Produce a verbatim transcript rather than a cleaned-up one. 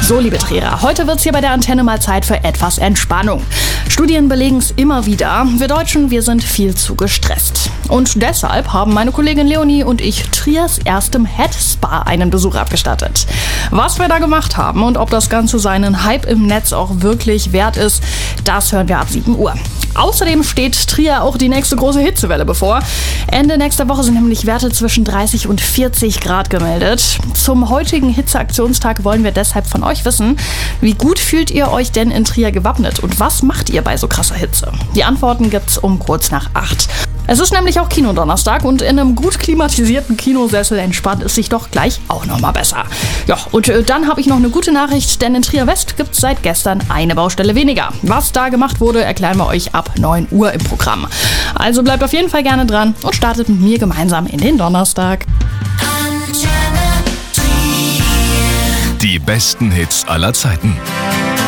So, liebe Trier, heute wird's hier bei der Antenne mal Zeit für etwas Entspannung. Studien belegen es immer wieder. Wir Deutschen, wir sind viel zu gestresst. Und deshalb haben meine Kollegin Leonie und ich Triers erstem Head Spa einen Besuch abgestattet. Was wir da gemacht haben und ob das Ganze seinen Hype im Netz auch wirklich wert ist, das hören wir ab sieben Uhr. Außerdem steht Trier auch die nächste große Hitzewelle bevor. Ende nächster Woche sind nämlich Werte zwischen dreißig und vierzig Grad gemeldet. Zum heutigen Hitzeaktionstag wollen wir deshalb von euch wissen, wie gut fühlt ihr euch denn in Trier gewappnet und was macht ihr bei so krasser Hitze? Die Antworten gibt's um kurz nach acht. Es ist nämlich auch Kinodonnerstag und in einem gut klimatisierten Kinosessel entspannt es sich doch gleich auch nochmal besser. Ja, und äh, dann habe ich noch eine gute Nachricht, denn in Trier West gibt es seit gestern eine Baustelle weniger. Was da gemacht wurde, erklären wir euch ab neun Uhr im Programm. Also bleibt auf jeden Fall gerne dran und startet mit mir gemeinsam in den Donnerstag. Die besten Hits aller Zeiten.